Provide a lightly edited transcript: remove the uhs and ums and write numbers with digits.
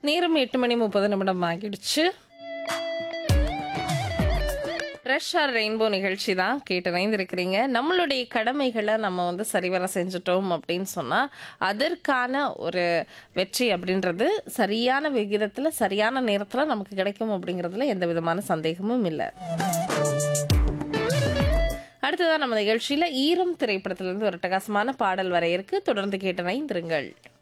நேரம் 8:30 ஆகிடுச்சு. Fresh R rainbow நிகழ்ச்சி தான் கேட்டு இணைந்திருக்கிறீங்க. நம்மளுடைய கடமைகளை நம்ம வந்து சரிவர செஞ்சுட்டோம் அப்படின்னு சொன்னால் அதற்கான ஒரு வெற்றி அப்படின்றது சரியான விகிதத்தில் சரியான நேரத்தில் நமக்கு கிடைக்கும் அப்படிங்கிறதுல எந்த விதமான சந்தேகமும் இல்லை. அடுத்ததான் நம்ம நிகழ்ச்சியில் ஈரம் திரைப்படத்திலிருந்து ஒரு அட்டகாசமான பாடல் வர இருக்கு. தொடர்ந்து கேட்டு இணைந்திருங்கள்.